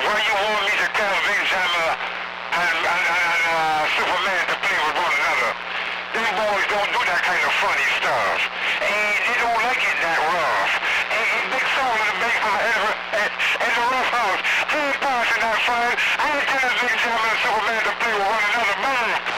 why you want me to tell Big Hammer and Superman to play with one another. Them boys don't do that kind of funny stuff. And they don't like it that rough. And Big Soul in the basement in the rough house. They ain't passing that fun. I ain't telling Big Hammer and Superman to play with one another, man.